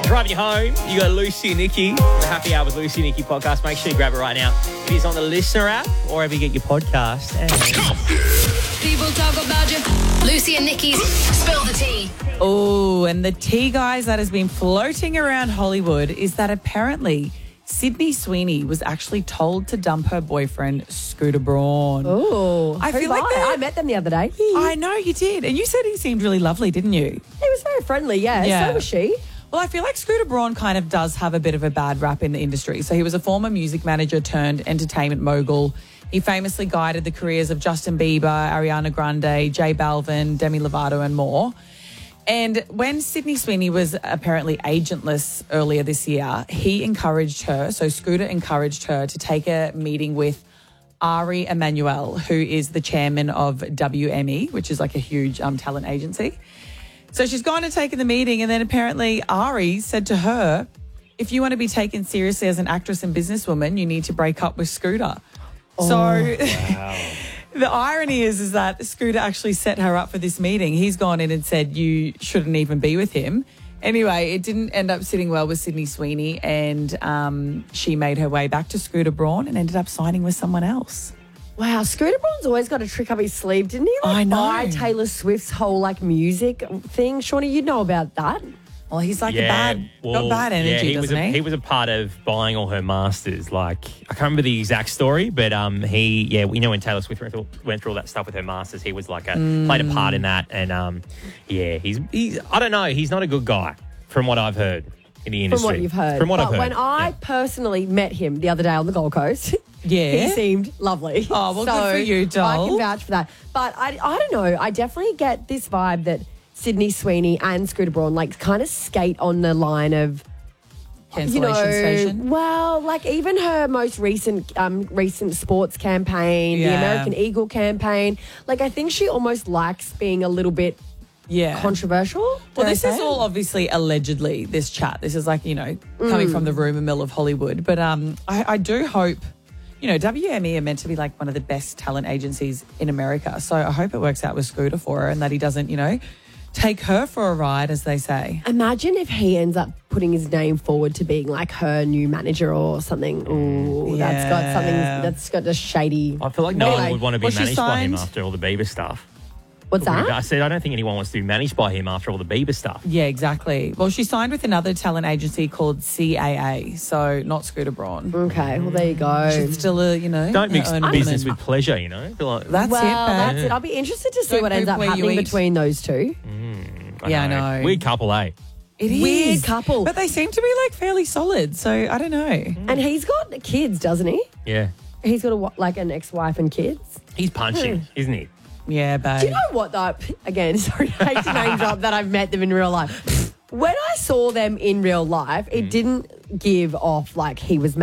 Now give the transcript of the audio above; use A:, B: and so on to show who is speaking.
A: Driving you home, you got Lucy and Nikki, the Happy Hour with Lucy and Nikki podcast. Make sure you grab it right now. It is on the Listener app or wherever you get your podcast. And
B: People talk about you. Lucy and Nikki's Spill the Tea.
C: Oh, and the tea, guys, that has been floating around Hollywood is that apparently Sydney Sweeney was actually told to dump her boyfriend, Scooter Braun.
D: Oh,
C: I feel like that-
D: I met them the other day.
C: I know you did. And you said he seemed really lovely, didn't you?
D: He was very friendly, yeah. So was she.
C: Well, I feel like Scooter Braun kind of does have a bit of a bad rap in the industry. So he was a former music manager turned entertainment mogul. He famously guided the careers of Justin Bieber, Ariana Grande, J Balvin, Demi Lovato and more. And when Sydney Sweeney was apparently agentless earlier this year, he encouraged her, so Scooter encouraged her to take a meeting with Ari Emanuel, who is the chairman of WME, which is like a huge talent agency. So she's gone and taken the meeting, and then apparently Ari said to her, if you want to be taken seriously as an actress and businesswoman, you need to break up with Scooter. The irony is that Scooter actually set her up for this meeting. He's gone in and said you shouldn't even be with him. Anyway, it didn't end up sitting well with Sydney Sweeney, and she made her way back to Scooter Braun and ended up signing with someone else.
D: Wow, Scooter Braun's always got a trick up his sleeve, didn't he?
C: I know.
D: Buy Taylor Swift's whole music thing. Shawnee, you know about that.
C: Well, he's like got bad energy, doesn't he?
A: He was a part of buying all her masters. Like, I can't remember the exact story, but we know when Taylor Swift went through all that stuff with her masters, he was like played a part in that. And he's I don't know, he's not a good guy from what I've heard in the industry.
D: From what you've heard.
A: From what I've heard.
D: When I personally met him the other day on the Gold Coast, he seemed lovely.
C: Oh, well, good for you, doll.
D: I can vouch for that. But I don't know. I definitely get this vibe that Sydney Sweeney and Scooter Braun kind of skate on the line of
C: Cancellation station.
D: Well, even her most recent sports campaign, the American Eagle campaign. I think she almost likes being a little bit controversial.
C: Well, this is all obviously allegedly, this chat. This is coming from the rumour mill of Hollywood. But I do hope, WME are meant to be one of the best talent agencies in America. So I hope it works out with Scooter for her and that he doesn't, take her for a ride, as they say.
D: Imagine if he ends up putting his name forward to being her new manager or something. Ooh, that's got a shady.
A: I feel like no one would want to be managed by him after all the Bieber stuff.
D: What's that?
A: I said I don't think anyone wants to be managed by him after all the Bieber stuff.
C: Yeah, exactly. Well, she signed with another talent agency called CAA, so not Scooter Braun.
D: Okay, well, there you go.
C: She's still a,
A: Don't mix business with pleasure,
C: That's it.
D: I'll be interested to see
C: Don't
D: what ends
C: poop
D: up
C: where you
D: happening
C: eat.
D: between those two.
C: I know.
A: Weird couple, eh?
C: It is.
D: Weird couple.
C: But they seem to be fairly solid, so I don't know.
D: And he's got kids, doesn't he?
A: Yeah.
D: He's got an ex-wife and kids.
A: He's punching, isn't he?
C: Yeah, babe.
D: Do you know what, though? Again, sorry, I hate to name drop that I've met them in real life. When I saw them in real life, it didn't give off he was